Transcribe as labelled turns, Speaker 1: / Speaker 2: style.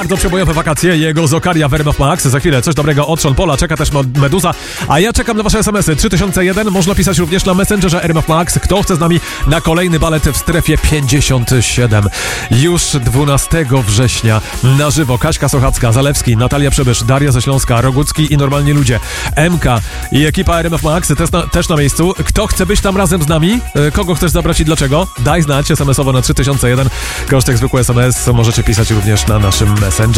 Speaker 1: bardzo przebojowe wakacje. Jego Zokaria w RMF Max. Za chwilę coś dobrego od Sean Paula. Czeka też Meduza. A ja czekam na wasze SMS-y. 3001. Można pisać również na Messengerze RMF Max. Kto chce z nami na kolejny balet w strefie 57. Już 12 września na żywo. Kaśka Sochacka, Zalewski, Natalia Przybysz, Daria ze Śląska, Rogucki i Normalni Ludzie. MK i ekipa RMF Max też na miejscu. Kto chce być tam razem z nami? Kogo chcesz zabrać i dlaczego? Daj znać SMS-owo na 3001. Kosztek zwykły SMS możecie pisać również na naszym Messengerze.